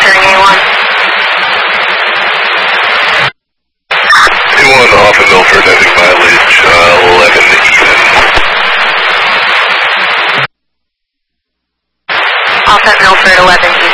monitoring A1. A1 off of Milford, having mileage 11 even. Off at Milford, 11